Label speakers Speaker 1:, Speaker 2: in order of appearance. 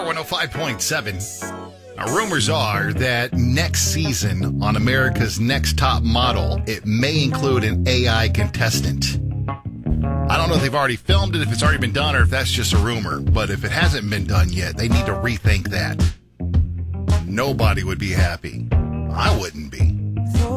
Speaker 1: 105.7. Rumors are that next season on America's Next Top Model, it may include an AI contestant. I don't know if they've already filmed it, if it's already been done, or if that's just a rumor. But if it hasn't been done yet, they need to rethink that. Nobody would be happy. I wouldn't be.